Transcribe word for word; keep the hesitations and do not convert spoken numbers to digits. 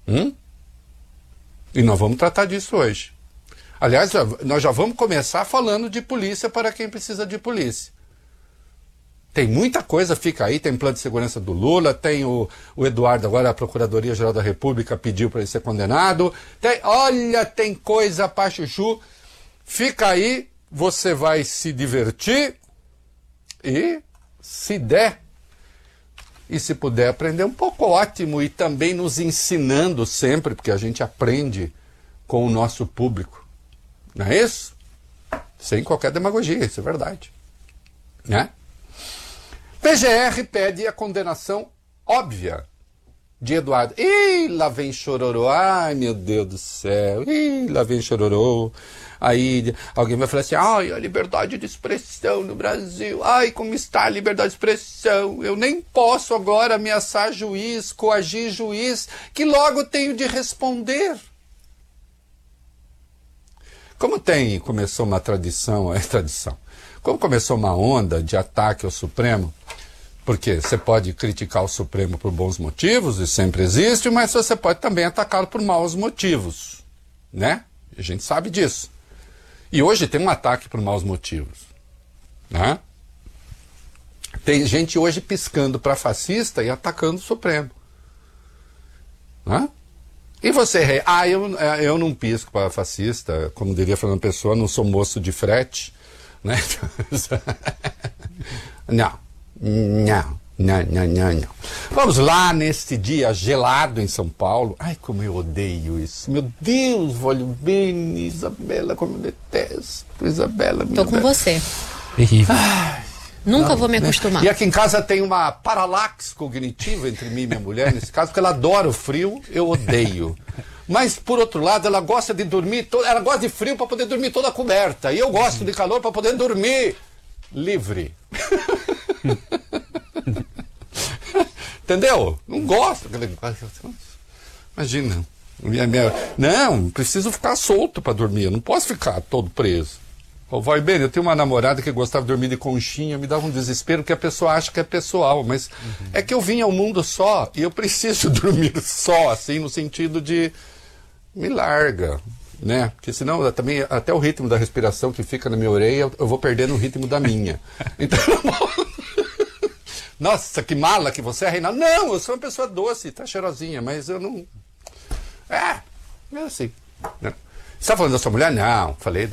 Hum? E nós vamos tratar disso hoje. Aliás, nós já vamos começar falando de polícia para quem precisa de polícia. Tem muita coisa, fica aí, tem plano de segurança do Lula, tem o, o Eduardo, agora a Procuradoria-Geral da República pediu para ele ser condenado. Tem, olha, tem coisa pra chuchu. Fica aí, você vai se divertir e, se der, e se puder aprender um pouco, ótimo, e também nos ensinando sempre, porque a gente aprende com o nosso público. Não é isso? Sem qualquer demagogia, isso é verdade. Né? P G R pede a condenação óbvia de Eduardo. Ih, lá vem chororô. Ai, meu Deus do céu. Ih, lá vem chororô. Aí alguém vai falar assim, ai, a liberdade de expressão no Brasil. Ai, como está a liberdade de expressão. Eu nem posso agora ameaçar juiz, coagir juiz, que logo tenho de responder. Como tem, começou uma tradição, é tradição. Como começou uma onda de ataque ao Supremo, porque você pode criticar o Supremo por bons motivos, e sempre existe, mas você pode também atacá-lo por maus motivos, né? A gente sabe disso. E hoje tem um ataque por maus motivos, né? Tem gente hoje piscando para fascista e atacando o Supremo, né? E você, ah, eu, eu não pisco para fascista, como diria Fernando Pessoa, não sou moço de frete, né? Não, não, não, não, não, não. Vamos lá neste dia gelado em São Paulo. Ai, como eu odeio isso. Meu Deus, olha bem, Isabela, como eu detesto. Isabela, minha Tô com bela. você. Ai, Nunca não, vou me né? acostumar. E aqui em casa tem uma paralaxe cognitiva entre mim e minha mulher, nesse caso, porque ela adora o frio, eu odeio. Mas, por outro lado, ela gosta de dormir, to... ela gosta de frio para poder dormir toda coberta. E eu gosto de calor para poder dormir livre. Entendeu? Não gosto. Imagina. Minha, minha... Não, preciso ficar solto para dormir. Eu não posso ficar todo preso. Ô, vai bem, eu tenho uma namorada que gostava de dormir de conchinha, me dava um desespero, porque a pessoa acha que é pessoal, mas uhum. É que eu vim ao mundo só, e eu preciso dormir só, assim, no sentido de me larga, né? Porque senão também até o ritmo da respiração que fica na minha orelha, eu vou perdendo o ritmo da minha. Então, nossa, que mala que você é, Reinaldo. Não, eu sou uma pessoa doce, tá cheirosinha, mas eu não... É, é assim, né? Você está falando da sua mulher? Não, falei